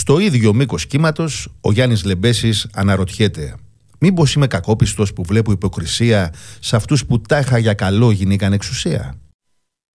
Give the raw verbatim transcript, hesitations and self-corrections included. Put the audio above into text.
Στο ίδιο μήκος κύματος, ο Γιάννης Λεμπέσης αναρωτιέται: μήπως είμαι κακόπιστος που βλέπω υποκρισία σε αυτούς που τάχα για καλό γινήκαν εξουσία?